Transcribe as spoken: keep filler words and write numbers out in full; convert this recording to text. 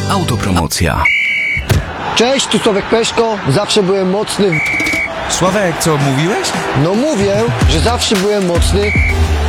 Autopromocja. Cześć, tu Sławek Peszko. Zawsze byłem mocny. Sławek, co mówiłeś? No mówię, że zawsze byłem mocny.